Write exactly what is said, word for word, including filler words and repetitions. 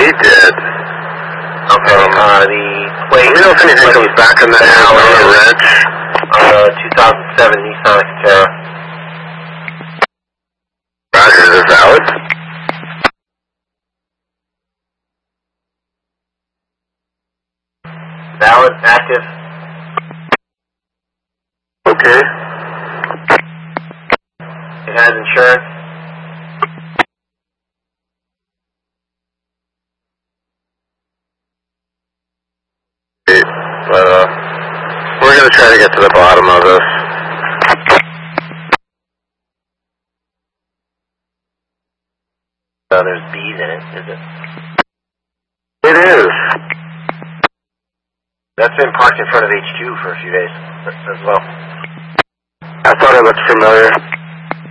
They did. Okay, uh, the plate... We don't know if anything comes back on that now on the wrench. Uh, two thousand seven Nissan Xterra. Roger, is it valid? Valid, active. Okay. It has insurance. Okay. Uh, we're going to try to get to the bottom of this. So there's bees in it, is it? It is. That's been parked in front of H two for a few days as well. I thought it looked familiar.